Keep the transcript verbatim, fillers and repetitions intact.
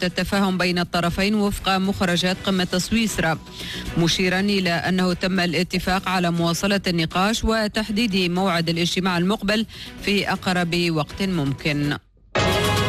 التفاهم بين الطرفين وفق مخرجات قمة سويسرا، مشيرا إلى أنه تم الاتفاق على مواصلة النقاش وتحديد موعد الاجتماع المقبل في أقرب وقت ممكن.